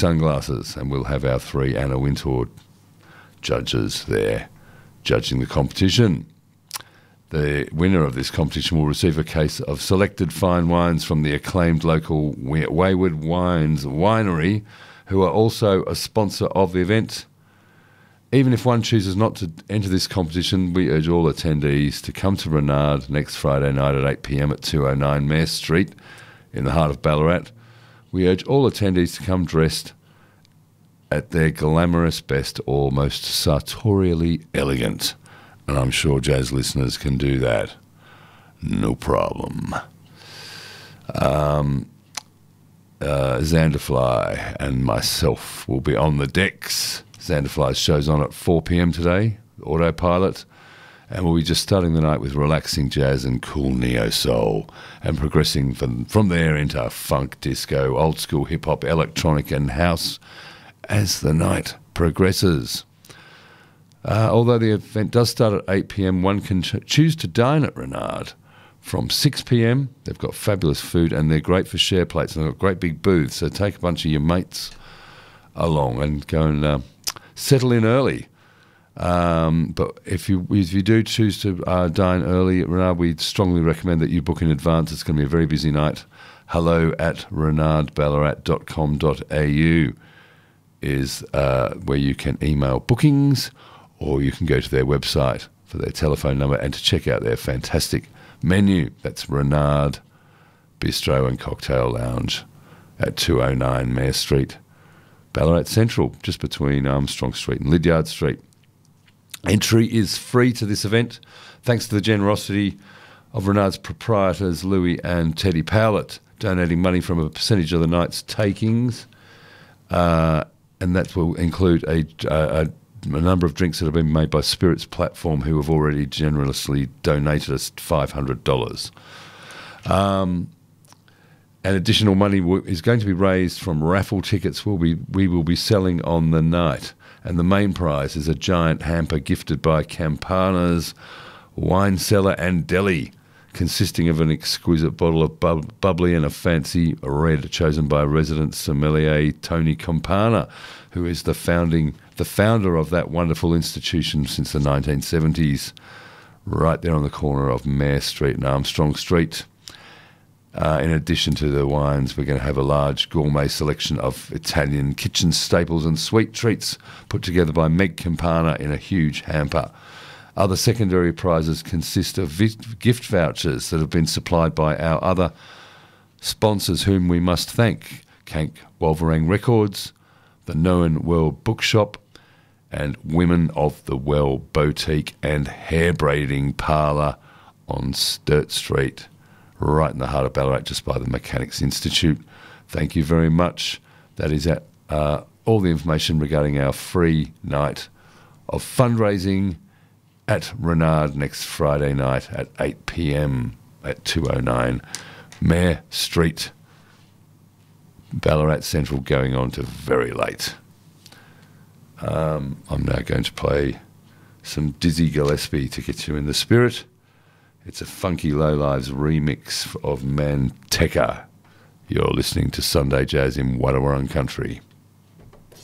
sunglasses, and we'll have our 3 Anna Wintour judges there judging the competition. The winner of this competition will receive a case of selected fine wines from the acclaimed local Wayward Wines Winery, who are also a sponsor of the event. Even if one chooses not to enter this competition, we urge all attendees to come to Renard next Friday night at 8 p.m. at 209 Mare Street in the heart of Ballarat. We urge all attendees to come dressed at their glamorous best or most sartorially elegant. And I'm sure jazz listeners can do that. No problem. Xanderfly and myself will be on the decks. Xanderfly's show's on at 4 p.m. today, Autopilot. And we'll be just starting the night with relaxing jazz and cool neo-soul and progressing from there into funk, disco, old-school hip-hop, electronic and house as the night progresses. Although the event does start at 8 p.m, one can choose to dine at Renard from 6 p.m. They've got fabulous food and they're great for share plates and they've got great big booths. So take a bunch of your mates along and go and settle in early. But if you do choose to dine early at Renard, we strongly recommend that you book in advance. It's going to be a very busy night. hello@renardballarat.com.au is where you can email bookings, or you can go to their website for their telephone number and to check out their fantastic menu. That's Renard Bistro and Cocktail Lounge at 209 Mare Street, Ballarat Central, just between Armstrong Street and Lydiard Street. Entry is free to this event, thanks to the generosity of Renard's proprietors, Louis and Teddy Powlett, donating money from a percentage of the night's takings. And that will include a number of drinks that have been made by Spirits Platform, who have already generously donated us $500. And additional money is going to be raised from raffle tickets we will be selling on the night. And the main prize is a giant hamper gifted by Campana's Wine Cellar and Deli, consisting of an exquisite bottle of bubbly and a fancy red chosen by resident sommelier Tony Campana, who is the founder of that wonderful institution since the 1970s, right there on the corner of Mare Street and Armstrong Street. In addition to the wines, we're going to have a large gourmet selection of Italian kitchen staples and sweet treats put together by Meg Campana in a huge hamper. Other secondary prizes consist of gift vouchers that have been supplied by our other sponsors, whom we must thank: Kank Wolverang Records, the Known World Bookshop, and Women of the Well Boutique and Hair Braiding Parlour on Sturt Street, right in the heart of Ballarat, just by the Mechanics Institute. Thank you very much. That is all the information regarding our free night of fundraising at Renard next Friday night at 8 p.m. at 209 Mare Street, Ballarat Central, going on to very late. I'm now going to play some Dizzy Gillespie to get you in the spirit. It's a Funky Lowlives remix of Manteca. You're listening to Sunday Jazz in Wadawurrung Country.